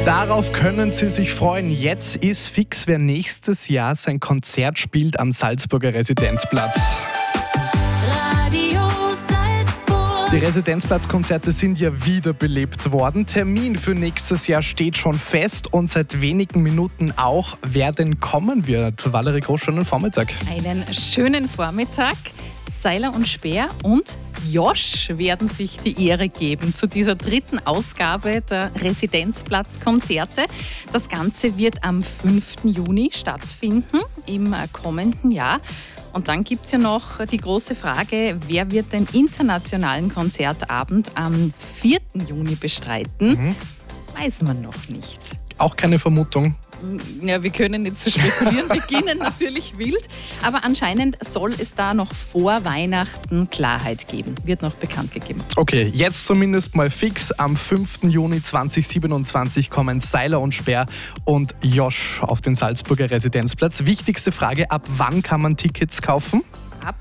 Darauf können Sie sich freuen. Jetzt ist fix, wer nächstes Jahr sein Konzert spielt am Salzburger Residenzplatz. Radio Salzburg. Die Residenzplatzkonzerte sind ja wiederbelebt worden. Termin für nächstes Jahr steht schon fest und seit wenigen Minuten auch, wer denn kommen wird. Valerie Groß, schönen Vormittag. Einen schönen Vormittag. Seiler und Speer und Josh werden sich die Ehre geben zu dieser dritten Ausgabe der Residenzplatzkonzerte. Das Ganze wird am 5. Juni stattfinden, im kommenden Jahr. Und dann gibt es ja noch die große Frage, wer wird den internationalen Konzertabend am 4. Juni bestreiten? Weiß man noch nicht. Auch keine Vermutung. Ja, wir können jetzt zu spekulieren beginnen, natürlich wild. Aber anscheinend soll es da noch vor Weihnachten Klarheit geben. Wird noch bekannt gegeben. Okay, jetzt zumindest mal fix. Am 5. Juni 2027 kommen Seiler und Speer und Josh auf den Salzburger Residenzplatz. Wichtigste Frage, ab wann kann man Tickets kaufen?